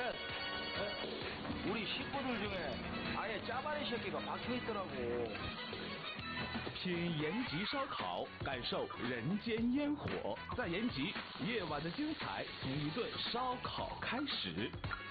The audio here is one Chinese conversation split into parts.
오늘은 우리 식구들 중에 아예 짜바리 새끼가 박혀있더라고. 品延吉烧烤，感受人间烟火。在延吉，夜晚的精彩从一顿烧烤开始。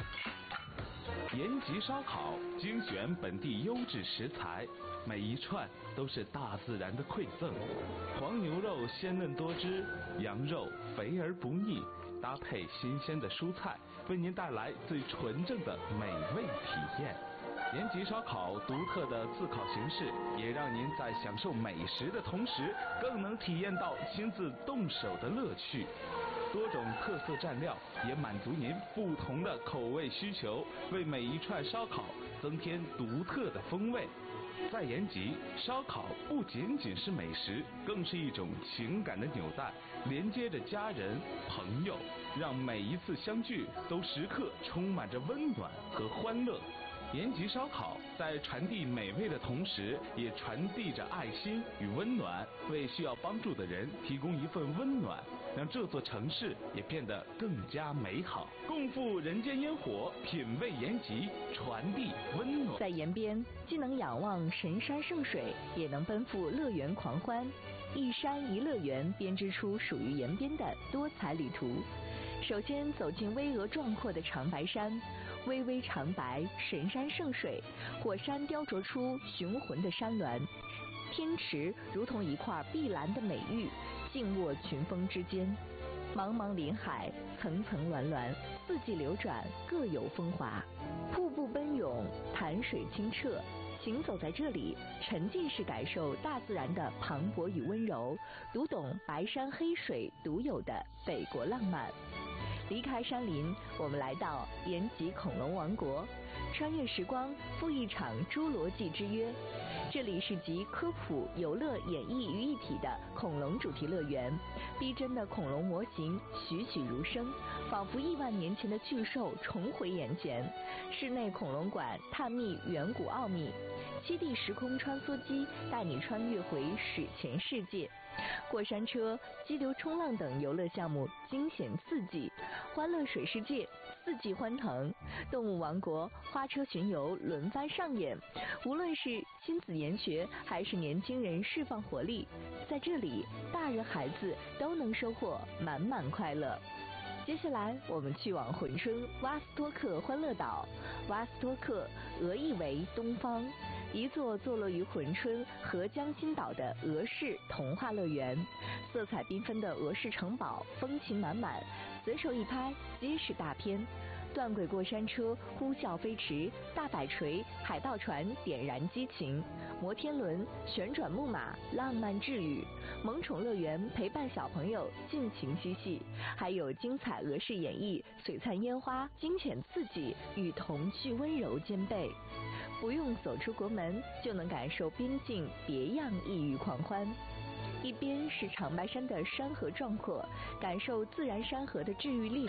延吉烧烤精选本地优质食材，每一串都是大自然的馈赠。黄牛肉鲜嫩多汁，羊肉肥而不腻，搭配新鲜的蔬菜，为您带来最纯正的美味体验。延吉烧烤独特的自烤形式，也让您在享受美食的同时，更能体验到亲自动手的乐趣。多种特色蘸料也满足您不同的口味需求，为每一串烧烤增添独特的风味。在延吉，烧烤不仅仅是美食，更是一种情感的纽带，连接着家人朋友，让每一次相聚都时刻充满着温暖和欢乐。延吉烧烤在传递美味的同时，也传递着爱心与温暖，为需要帮助的人提供一份温暖，让这座城市也变得更加美好。共赴人间烟火，品味延吉，传递温暖。 在延边，既能仰望神山圣水，也能奔赴乐园狂欢。一山一乐园编织出属于延边的多彩旅途。首先走进巍峨壮阔的长白山，巍巍长白，神山圣水，火山雕琢出雄浑的山峦，天池如同一块碧蓝的美玉，静卧群峰之间。茫茫林海，层层峦峦，四季流转，各有风华。瀑布奔涌，潭水清澈，行走在这里，沉浸式感受大自然的磅礴与温柔，读懂白山黑水独有的北国浪漫。离开山林，我们来到延吉恐龙王国，穿越时光，赴一场侏罗纪之约。这里是集科普、游乐、演绎于一体的恐龙主题乐园，逼真的恐龙模型栩栩如生，仿佛亿万年前的巨兽重回眼前。室内恐龙馆探秘远古奥秘，7D时空穿梭机带你穿越回史前世界。过山车、激流冲浪等游乐项目惊险刺激，欢乐水世界四季欢腾，动物王国花车巡游轮番上演。无论是亲子研学还是年轻人释放活力，在这里大人孩子都能收获满满快乐。接下来我们去往珲春瓦斯托克欢乐岛。瓦斯托克俄译为东方，一座坐落于珲春合江心岛的俄式童话乐园，色彩缤纷的俄式城堡风情满满，随手一拍皆是大片。断轨过山车呼啸飞驰，大摆锤海盗船点燃激情，摩天轮旋转木马浪漫治愈，萌宠乐园陪伴小朋友尽情嬉戏，还有精彩俄式演绎，璀璨烟花惊险刺激与童趣温柔兼备。不用走出国门，就能感受边境别样异域狂欢。一边是长白山的山河壮阔，感受自然山河的治愈力。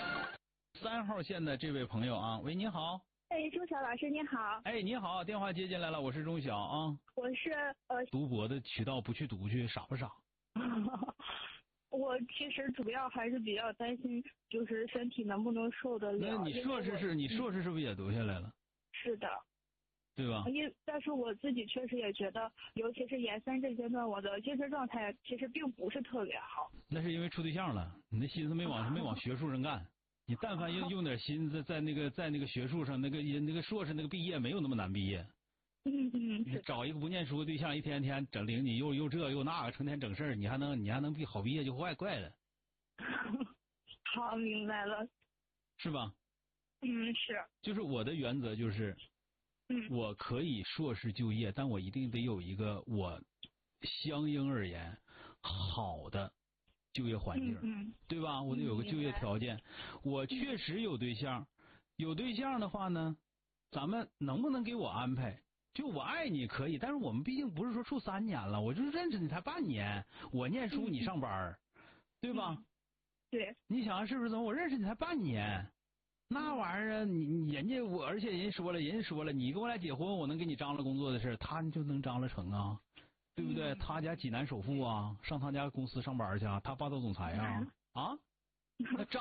3号线的这位朋友啊，喂，你好。 哎，钟晓老师你好。 哎，你好，电话接进来了，我是钟晓啊。 我是读博的渠道不去读去，傻不傻？ 我其实主要还是比较担心，就是身体能不能受得了。 那你硕士是不是也读下来了？ 是的。 对吧？ 但是我自己确实也觉得，尤其是研三这阶段，我的精神状态其实并不是特别好。 那是因为处对象了，你那心思没往学术上干。你但凡用点心思在那个学术上，那个硕士那个毕业没有那么难毕业。你找一个不念书的对象，一天天整领你又这又那个，成天整事儿，你还能好毕业就怪了。 好，明白了。 是吧？ 是。 就是我的原则就是。我可以硕士就业，但我一定得有一个我相应而言好的就业环境，对吧？我得有个就业条件。我确实有对象，有对象的话呢，咱们能不能给我安排？就我爱你可以，但是我们毕竟不是说处3年了，我就认识你才半年，我念书你上班，对吧？ 对。 你想是不是？怎么我认识你才半年？那玩意儿啊，而且人家说了，你跟我俩结婚，我能给你张罗工作的事，他就能张罗成啊，对不对？他家济南首富啊，上他家公司上班去啊，他霸道总裁啊，那张